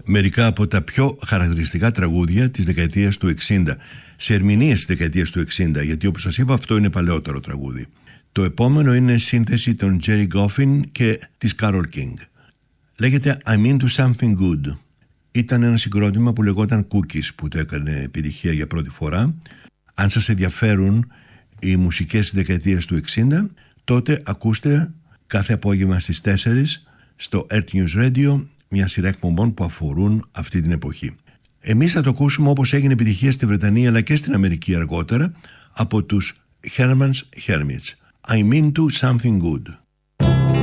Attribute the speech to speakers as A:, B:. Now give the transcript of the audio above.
A: μερικά από τα πιο χαρακτηριστικά τραγούδια της δεκαετίας του 60, σε ερμηνείες της δεκαετίας του 60, γιατί όπως σας είπα αυτό είναι παλαιότερο τραγούδι. Το επόμενο είναι σύνθεση των Jerry Goffin και της Carole King. Λέγεται I'm Into Something Good. Ήταν ένα συγκρότημα που λεγόταν Cookies που το έκανε επιτυχία για πρώτη φορά. Αν σας ενδιαφέρουν οι μουσικές της δεκαετίας του 60, τότε ακούστε κάθε απόγευμα στις 4 στο Earth News Radio μια σειρά εκπομπών που αφορούν αυτή την εποχή. Εμείς θα το ακούσουμε όπως έγινε επιτυχία στη Βρετανία αλλά και στην Αμερική αργότερα από τους Herman's Hermits. I'm Into Something Good.